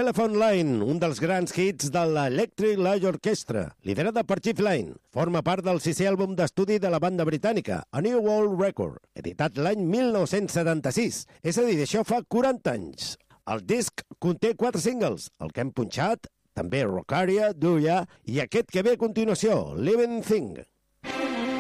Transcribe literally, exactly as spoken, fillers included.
Telephone Line, un dels grans hits de l'Electric Light Orchestra, liderada per Jeff Lynne. Forma part del sisè àlbum d'estudi de la banda britànica, A New World Record, editat l'any mil nou-cents setanta-sis. És a dir, d'això fa quaranta anys. El disc conté quatre singles, el que hem punxat, també Rockaria, Do Ya, i aquest que ve a continuació, Living Thing.